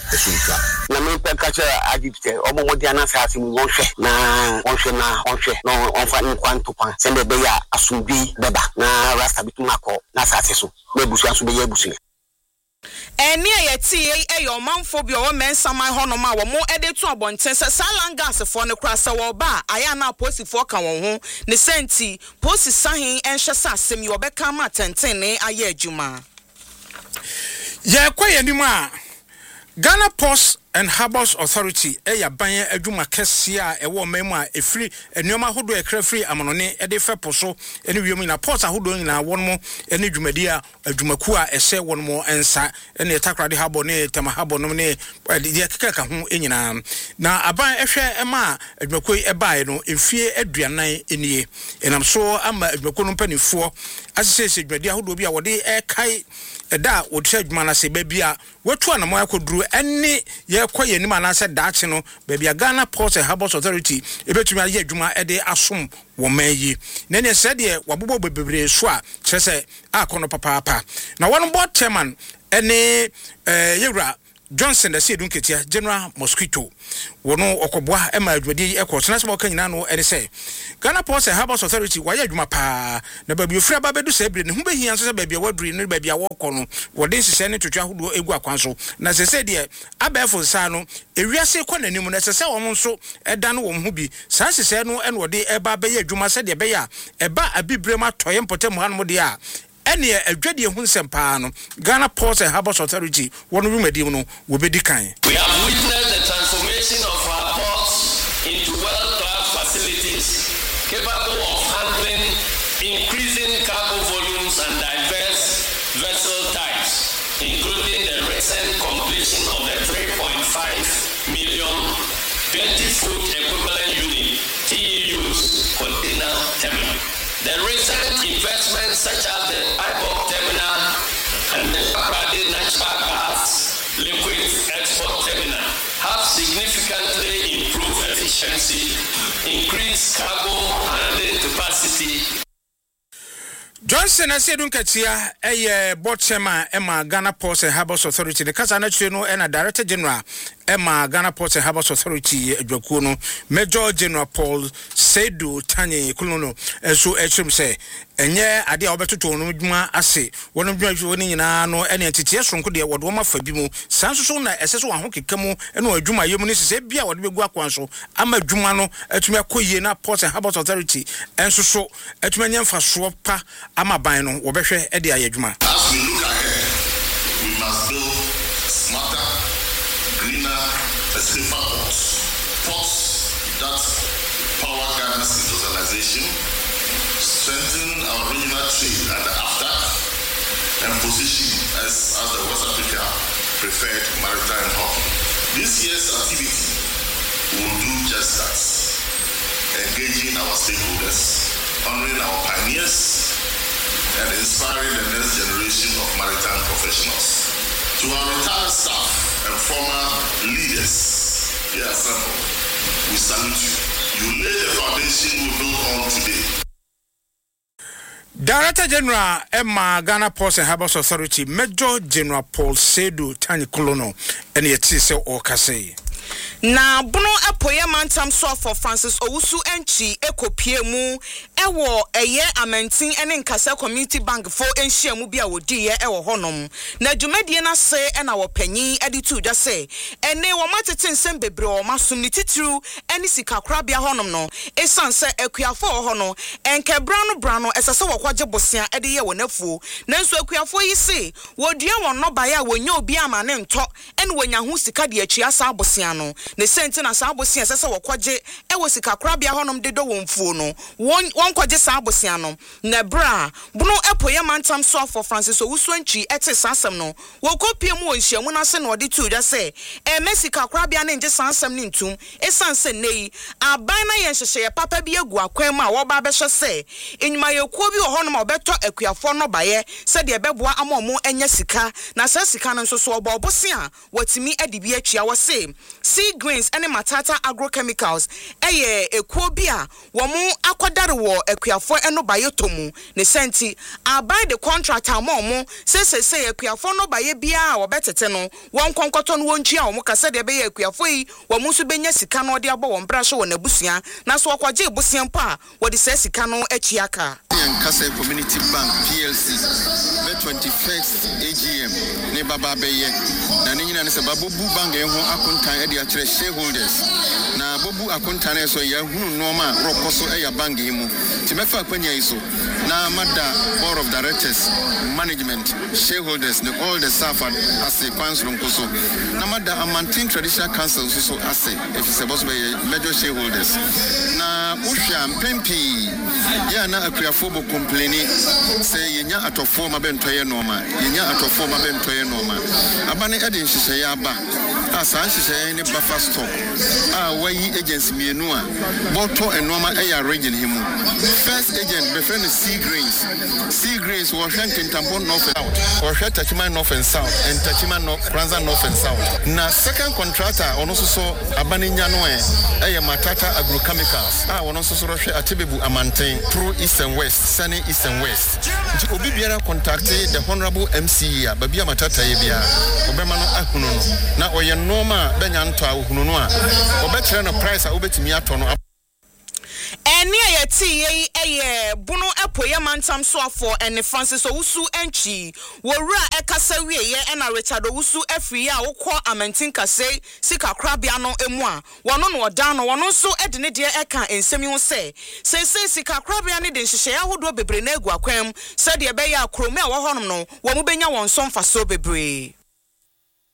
esunka na me pekacha agipte omomodi anasase mu wonhwe na no onfa nkwanto pan sende be ya asumbi beba na rasta bitumako na asase so na busu aso be ya busu eni ayeti eyo manfo bi o mensaman honom a wo mo edetu abonten se salangas fo ne krasa wo ba aya na posifo ka won ho ne senti posi sahin enhye sasem yo beka ma tenten ne aya adwuma ye kwayenim a Ghana Ports and Harbours Authority eya ban adwuma kese a ewo memu a efiri enuoma hodo ekra free amonone ede fepo so ene wiemu na ports ahodo nyina wonmo ene dwumadi a adwumaku a ehye wonmo ensa ene takrade harbor ne tema harbor no ne de keka ho enyina na aban ehwe ema adwumaku ebae no emfie aduanan enie enam so ama adwumaku no mpanifo asese dwumadi ahodo bi a wode ekai eda wotwa adwuma na se babia watu anamo akoduru ene ye kwaye ni manase daache no babia Ghana Ports and Harbours Authority ebetumi aye adwuma ede asom wo manyi na ne se de wabobo bebre so a kyerese akono papa na one board chairman ene yewra Johnson the Sedun Ketia General Mosquito wono okoboa ema adwadi ekotena sema okanyina no ene se Ghana Ports and Harbours Authority waya adwuma pa na babi ofra ba bedu se bre ne humba hian so babi awaduri ne babi awoko no wode nsese ne twetwa hodo egu akwanso na sese de abefo sa no ewiase kwa nanim na sese wo nso eda no wo ho bi sa sese no ene wode eba be ya adwuma se de be ya eba abibrema toye mpotem hanom de a ene adwade hu nsempa no Ghana Ports and Harbours Authority wono rumadi no wo bedi kan. We have witnessed the transformation of our ports into world-class facilities capable of handling increasing cargo volumes and diverse vessel types, including the recent completion of the 3.5 million 20-foot equivalent unit TEUs container terminal. The recent investments such as the IBOC terminal and the Takoradi Natural Gas Liquid Export Terminal have significantly improved efficiency, increased cargo handling capacity. Johnson Sedun Ketia board chairman Emma Ghana Ports and Harbours Authority the kasa na chwe no na Director General Emma Ghana Ports and Harbours Authority adwaku no Major General Paul Seydou Tanye Kuluno so echim se enye ade a obetoto no dwuma ase wono dwuma woni nyina no ene entitie sonko de wodo ma fa bi mu sanso so na eseso wa ho kekamu ene adwuma yemu ni sese bia wodo begu akwanso ama dwuma no atumi akoyie na Ports and Harbours Authority enso so atumi nyamfa so pa ama ban no wo behwe e de ayadwuma. As we look ahead, we must build smarter, greener, safer ports that power Ghana's industrialization, strengthen our regional trade at the AFTA, and position us as the West Africa preferred maritime hub. This year's activity will do just that, engaging our stakeholders, honoring our pioneers, and inspiring the next generation of maritime professionals. To our retired staff and former leaders here assembled, we salute you. You laid the foundation we built on today. Director General Emma Ghana Ports and Harbours Authority Major General Paul Seydou Tanye Kuluno and yetise okase. Na bono apoye mantam so for Francis Owusu enchi ekopie mu ewo eye amentin ene nkasa community bank for enhia mu bia wodi ye ewo honom na dwumadie na se ena wo panyin editu dwa se ene wo matete nsem bebre wo masum ni titru ene sika korabia honom no esan se akuafo ho no enke brano esese wo kwaje bosia ede ye wo nafuo nanso akuafo yi se wodua won no ba ya wonya obi ama ne nto ene wonya ho sika de akua sa bosia no ne senti na sa abosia sese wokwaje ewo sika korabia honom de do wonfuo no won kwaje sa abosia no na bra bunu epoye mantam so for Francis Owusu enchi ete sansem no wokopie mu wonhyiamu na se na ode tu da se mesika korabia na nje sansem ni ntum esanse nei aban na yen hyehye papa bi agu akwan mu a wo ba be hye se enyuma yekuo bi wo honom obeto akuafo no baye se de beboa amomo enya sika na sa sika no nso so obobosia watimi adibi atwa wo se Sea Grains and Matata Agrochemicals ekuo bi a wo mu akwadare wo wo akuafo eno baye tomu ne senti abai the contractor mo say akuafo no baye bia wo betete no won konkoto no wontua wo kase de be akuafo yi wo musu benya sika no de abo wo mbra hye wo nabusua na so kwaje busia mpa wo de sika no achi aka Kase Community Bank PLC the 21st AGM ne baba beye na ne nyina ne se babobu bank e ho akontan e de akire shareholders na bobu akontan e so ya hunu noma rokoso e ya bank yi mu ti mefa akwanya yi so na mada board of directors management shareholders ne all the staff as a council nkoso na mada Amantin traditional council so as if se boss be major shareholders na uhwa mpempi ya na akuafo bo complaining say yenya atofo mabentoye noma yenya atofo mabentoye noma abane ede nhihye ya ba asa nhihye ne buffer stock wayi agency mienu a boto enoma eya region himu first agent be friend Sea Grains was ranking tampon north and south or Tachima north and south and Tachima Kranza north and south na second contractor ono so abane nyanoe eya Matata Agrochemicals ono so rohwe Atebebu Amanten through east and west sunny east and west nti obi biara contacted the honorable MCA babia Matata ye bia obema no ahunu no na oye normal benya nto ahunu no a obetre no price a obetimi ato no eni ayeti eye bunu epoye mantam so afọ ene Francis Owusu enchi wowura ekasa wieye ena Richard Owusu afri a wokọ Amantin kase sika krabia no emu a wono no oda no wono so edene de eka ensemi ho se sika krabia ne de nhihye ahodo bebre na egu akwam se de be ya krome a wo honom no wo mu benya won so mfa so bebre